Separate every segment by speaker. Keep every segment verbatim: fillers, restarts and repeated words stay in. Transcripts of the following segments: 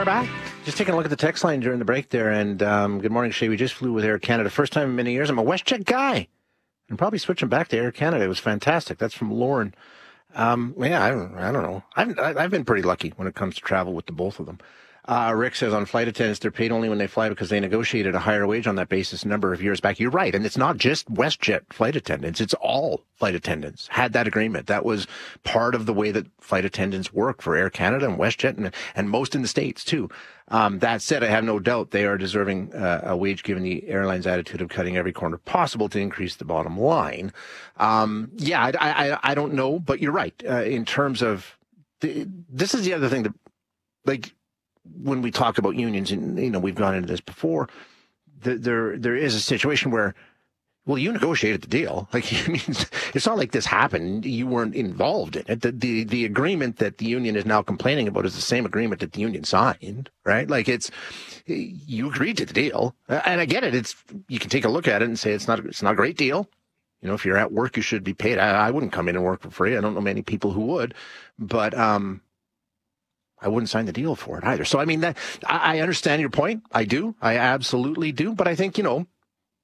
Speaker 1: we're back. Just taking a look at the text line during the break there. And um, good morning, Shay. We just flew with Air Canada. First time in many years. I'm a WestJet guy. I'm probably switching back to Air Canada. It was fantastic. That's from Lauren. Um, yeah, I don't, I don't know. I've, I've been pretty lucky when it comes to travel with the both of them. Uh, Rick says on flight attendants, they're paid only when they fly because they negotiated a higher wage on that basis a number of years back. You're right. And it's not just WestJet flight attendants. It's all flight attendants had that agreement. That was part of the way that flight attendants work for Air Canada and WestJet and, and most in the States too. Um, that said, I have no doubt they are deserving uh, a wage given the airline's attitude of cutting every corner possible to increase the bottom line. Um, yeah, I, I, I don't know, but you're right. Uh, in terms of the, this is the other thing that, like, when we talk about unions, and you know we've gone into this before, the, there there is a situation where, well, you negotiated the deal. Like, I mean, it's not like this happened. You weren't involved in it. The, the the agreement that the union is now complaining about is the same agreement that the union signed, right? Like, it's you agreed to the deal, and I get it. It's you can take a look at it and say it's not it's not a great deal. You know, if you're at work, you should be paid. I, I wouldn't come in and work for free. I don't know many people who would, but um. I wouldn't sign the deal for it either. So, I mean, that I, I understand your point. I do. I absolutely do. But I think, you know,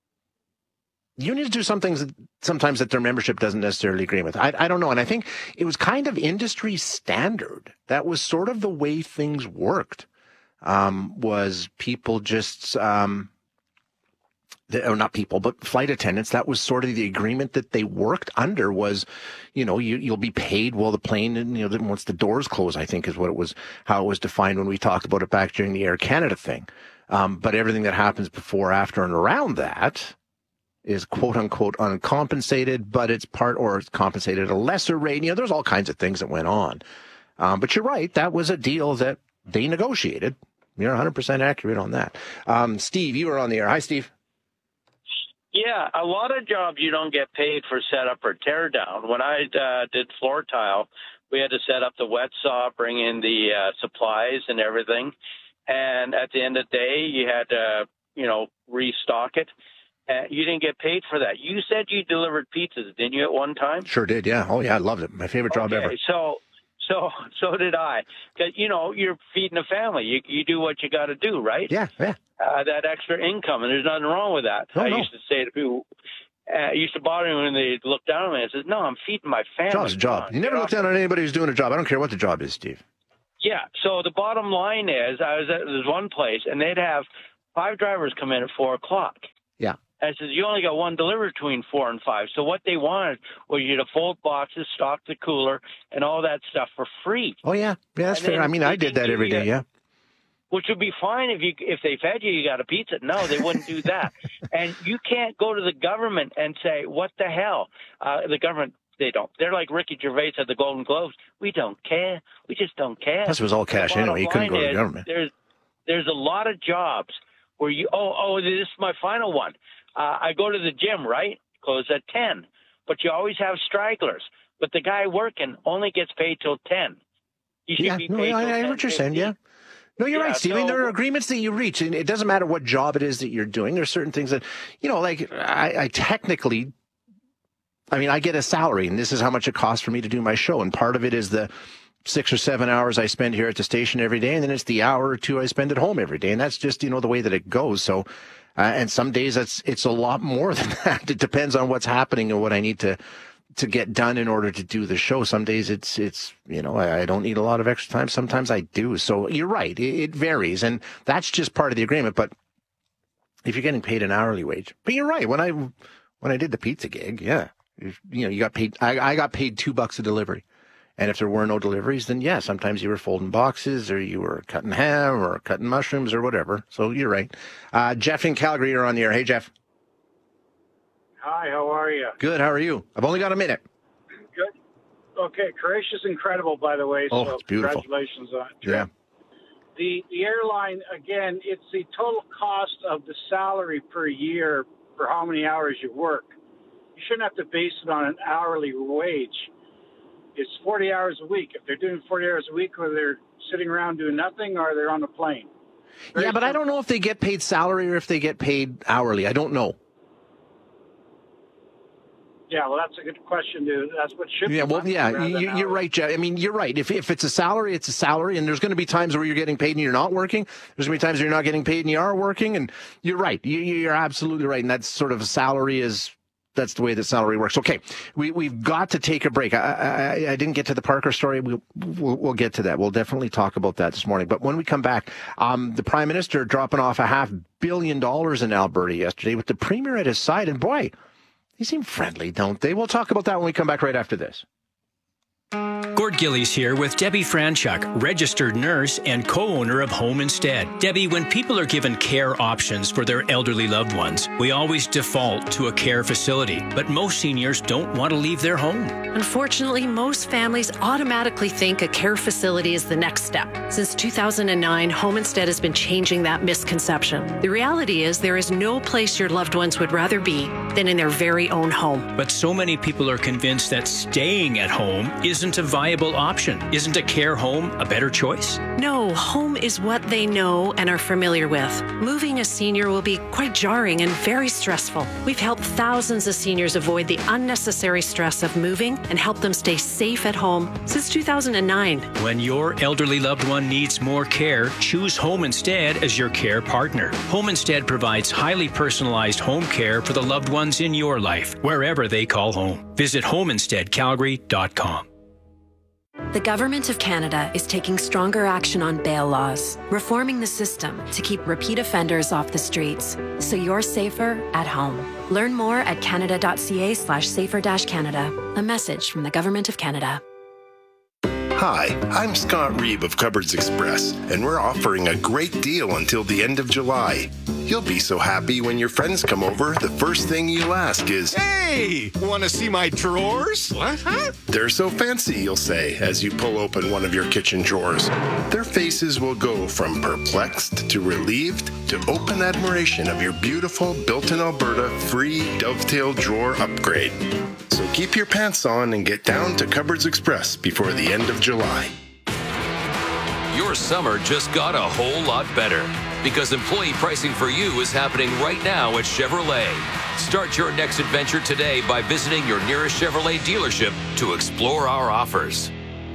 Speaker 1: unions do some things that, sometimes that their membership doesn't necessarily agree with. I, I don't know. And I think it was kind of industry standard. That was sort of the way things worked, um, was people just... Um, The, or not people, but flight attendants. That was sort of the agreement that they worked under was, you know, you, you'll be paid while the plane, and, you know, once the doors close, I think is what it was, how it was defined when we talked about it back during the Air Canada thing. Um, but everything that happens before, after, and around that is quote unquote uncompensated, but it's part, or it's compensated at a lesser rate. You know, there's all kinds of things that went on. Um, but you're right. That was a deal that they negotiated. You're one hundred percent accurate on that. Um, Steve, you were on the air. Hi, Steve.
Speaker 2: Yeah, a lot of jobs you don't get paid for setup or tear down. When I uh, did floor tile, we had to set up the wet saw, bring in the uh, supplies and everything. And at the end of the day, you had to, you know, restock it. Uh, you didn't get paid for that. You said you delivered pizzas, didn't you, at one time?
Speaker 1: Sure did, yeah. Oh, yeah, I loved it. My favorite job
Speaker 2: okay,
Speaker 1: ever.
Speaker 2: So, so, so did I. Because, you know, you're feeding a family. You, you do what you got to do, right?
Speaker 1: Yeah, yeah.
Speaker 2: Uh, that extra income, and there's nothing wrong with that.
Speaker 1: No,
Speaker 2: I
Speaker 1: no.
Speaker 2: used to say to people, uh, it used to bother me when they look down on me and says, no, I'm feeding my family.
Speaker 1: Job's a job. You never look down on anybody who's doing a job. I don't care what the job is, Steve.
Speaker 2: Yeah, so the bottom line is, I was at this one place, and they'd have five drivers come in at four o'clock.
Speaker 1: Yeah.
Speaker 2: I said, you only got one delivery between four and five. So what they wanted was you to fold boxes, stock the cooler, and all that stuff for free.
Speaker 1: Oh, yeah. Yeah, that's
Speaker 2: And
Speaker 1: fair. I mean, I did that every day, yeah.
Speaker 2: Which would be fine if you if they fed you, you got a pizza. No, they wouldn't do that. And you can't go to the government and say, what the hell? Uh, the government, they don't. They're like Ricky Gervais at the Golden Globes. We don't care. We just don't care.
Speaker 1: Plus, it was all cash anyway. You couldn't go to the government.
Speaker 2: There's, there's a lot of jobs where you, oh, oh, this is my final one. Uh, I go to the gym, right? Close at ten. But you always have stragglers. But the guy working only gets paid till ten. He should
Speaker 1: yeah,
Speaker 2: be
Speaker 1: no,
Speaker 2: paid
Speaker 1: I,
Speaker 2: till
Speaker 1: I know what you're saying, yeah. No, you're
Speaker 2: yeah,
Speaker 1: right, Steve. I mean,
Speaker 2: so,
Speaker 1: there are agreements that you reach, and it doesn't matter what job it is that you're doing. There's certain things that, you know, like I, I technically, I mean, I get a salary, and this is how much it costs for me to do my show. And part of it is the six or seven hours I spend here at the station every day, and then it's the hour or two I spend at home every day. And that's just, you know, the way that it goes. So, uh, and some days it's, it's a lot more than that. It depends on what's happening and what I need to to get done in order to do the show. Some days it's, it's, you know, I, I don't need a lot of extra time. Sometimes I do. So you're right. It, it varies. And that's just part of the agreement. But if you're getting paid an hourly wage, but you're right. When I, when I did the pizza gig, yeah, you, you know, you got paid, I, I got paid two bucks a delivery. And if there were no deliveries, then yeah, sometimes you were folding boxes or you were cutting ham or cutting mushrooms or whatever. So you're right. Uh, Jeff in Calgary, you're on the air. Hey, Jeff.
Speaker 3: Hi, how are you?
Speaker 1: Good. How are you? I've only got a minute.
Speaker 3: Good. Okay, Croatia's incredible, by the way.
Speaker 1: Oh,
Speaker 3: so
Speaker 1: it's beautiful.
Speaker 3: Congratulations on it.
Speaker 1: Yeah.
Speaker 3: The the airline, again, it's the total cost of the salary per year for how many hours you work. You shouldn't have to base it on an hourly wage. It's forty hours a week. If they're doing forty hours a week, whether they're sitting around doing nothing or they're on a plane. Very
Speaker 1: yeah, but simple. I don't know if they get paid salary or if they get paid hourly. I don't know.
Speaker 3: Yeah, well, that's a good question, dude. That's what should
Speaker 1: Yeah,
Speaker 3: be
Speaker 1: well,
Speaker 3: monthly
Speaker 1: yeah,
Speaker 3: rather than
Speaker 1: you, you're
Speaker 3: hourly.
Speaker 1: right, Jeff. I mean, you're right. If if it's a salary, it's a salary, and there's going to be times where you're getting paid and you're not working. There's going to be times where you're not getting paid and you are working, and you're right. You, you're absolutely right, and that's sort of a salary is. That's the way that salary works. Okay, we, we've got to take a break. I, I, I didn't get to the Parker story. We'll, we'll, we'll get to that. We'll definitely talk about that this morning. But when we come back, um, the Prime Minister dropping off a half billion dollars in Alberta yesterday with the Premier at his side. And boy, they seem friendly, don't they? We'll talk about that when we come back right after this.
Speaker 4: Gord Gillies here with Debbie Franchuk, registered nurse and co-owner of Home Instead. Debbie, when people are given care options for their elderly loved ones, we always default to a care facility. But most seniors don't want to leave their home.
Speaker 5: Unfortunately, most families automatically think a care facility is the next step. Since two thousand nine, Home Instead has been changing that misconception. The reality is there is no place your loved ones would rather be than in their very own home.
Speaker 4: But so many people are convinced that staying at home isn't a viable option. Isn't a care home a better choice?
Speaker 5: No, home is what they know and are familiar with. Moving a senior will be quite jarring and very stressful. We've helped thousands of seniors avoid the unnecessary stress of moving and help them stay safe at home since two thousand nine.
Speaker 4: When your elderly loved one needs more care, choose Home Instead as your care partner. Home Instead provides highly personalized home care for the loved ones in your life, wherever they call home. Visit home instead calgary dot com.
Speaker 5: The Government of Canada is taking stronger action on bail laws, reforming the system to keep repeat offenders off the streets, so you're safer at home. Learn more at canada.ca slash safer dash Canada. A message from the Government of Canada.
Speaker 6: Hi, I'm Scott Reeb of Cupboards Express, and we're offering a great deal until the end of July. You'll be so happy when your friends come over, the first thing you'll ask is,
Speaker 7: "Hey, want to see my drawers?" What? Huh?
Speaker 6: "They're so fancy," you'll say as you pull open one of your kitchen drawers. Their faces will go from perplexed to relieved to open admiration of your beautiful built-in Alberta free dovetail drawer upgrade. So keep your pants on and get down to Cupboards Express before the end of July.
Speaker 8: Your summer just got a whole lot better because employee pricing for you is happening right now at Chevrolet. Start your next adventure today by visiting your nearest Chevrolet dealership to explore our offers.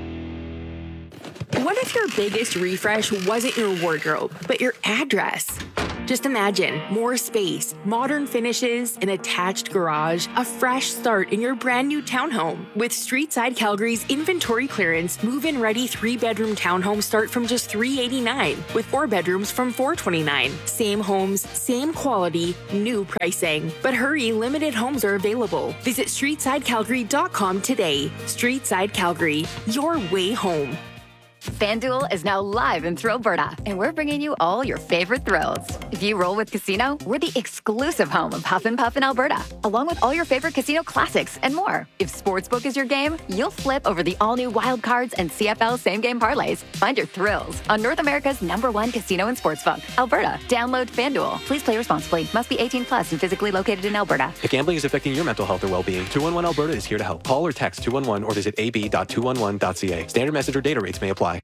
Speaker 9: What if your biggest refresh wasn't your wardrobe, but your address? Just imagine more space, modern finishes, an attached garage, a fresh start in your brand new townhome. With Streetside Calgary's inventory clearance, move-in ready three-bedroom townhomes start from just three eighty-nine, with four bedrooms from four twenty-nine. Same homes, same quality, new pricing. But hurry, limited homes are available. Visit streetside calgary dot com today. Streetside Calgary, your way home.
Speaker 10: FanDuel is now live in Thrillberta, and we're bringing you all your favorite thrills. If you roll with Casino, we're the exclusive home of Huff and Puff in Alberta, along with all your favorite casino classics and more. If Sportsbook is your game, you'll flip over the all-new Wild Cards and C F L same-game parlays. Find your thrills on North America's number one casino and sportsbook, Alberta. Download FanDuel. Please play responsibly. Must be eighteen plus and physically located in Alberta.
Speaker 11: If gambling is affecting your mental health or well-being, two one one Alberta is here to help. Call or text two one one or visit a b dot two one one dot c a. Standard message or data rates may apply.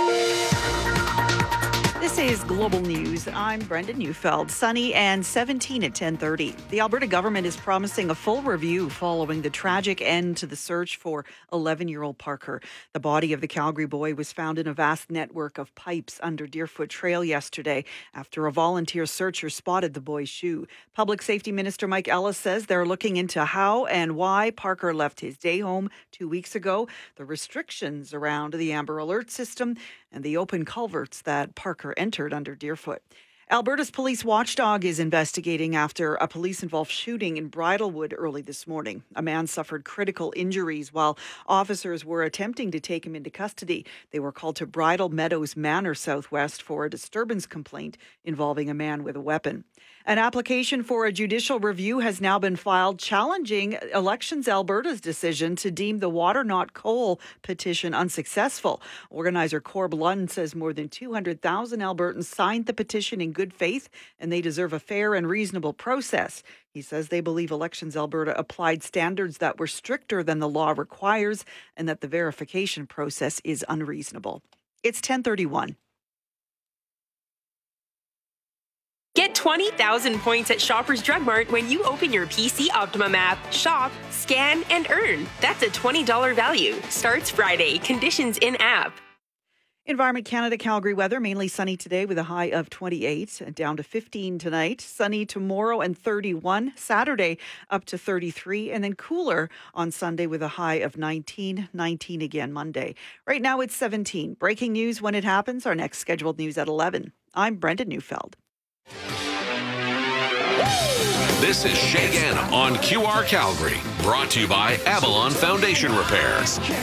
Speaker 12: This is Global News. I'm Brenda Neufeld. Sunny and seventeen at ten thirty. The Alberta government is promising a full review following the tragic end to the search for eleven-year-old Parker. The body of the Calgary boy was found in a vast network of pipes under Deerfoot Trail yesterday after a volunteer searcher spotted the boy's shoe. Public Safety Minister Mike Ellis says they're looking into how and why Parker left his day home two weeks ago, the restrictions around the Amber Alert system, and the open culverts that Parker entered under Deerfoot. Alberta's police watchdog is investigating after a police-involved shooting in Bridlewood early this morning. A man suffered critical injuries while officers were attempting to take him into custody. They were called to Bridle Meadows Manor Southwest for a disturbance complaint involving a man with a weapon. An application for a judicial review has now been filed challenging Elections Alberta's decision to deem the Water Not Coal petition unsuccessful. Organizer Corb Lund says more than two hundred thousand Albertans signed the petition in good faith and they deserve a fair and reasonable process. He says they believe Elections Alberta applied standards that were stricter than the law requires and that the verification process is unreasonable. It's ten thirty-one.
Speaker 13: Get twenty thousand points at Shoppers Drug Mart when you open your P C Optimum app, shop, scan, and earn. That's a twenty dollars value. Starts Friday. Conditions in app.
Speaker 12: Environment Canada Calgary weather, mainly sunny today with a high of twenty-eight, down to fifteen tonight. Sunny tomorrow and thirty-one. Saturday up to thirty-three, and then cooler on Sunday with a high of nineteen. nineteen again Monday. Right now it's seventeen. Breaking news when it happens. Our next scheduled news at eleven. I'm Brenda Neufeld.
Speaker 14: This is Shay Gannon on Q R Calgary, brought to you by Avalon Foundation Repair.